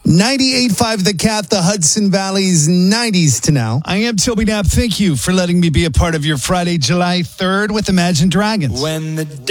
98.5 The Cat, the Hudson Valley's 90s to now. I am Toby Knapp. Thank you for letting me be a part of your Friday, July 3rd with Imagine Dragons. When the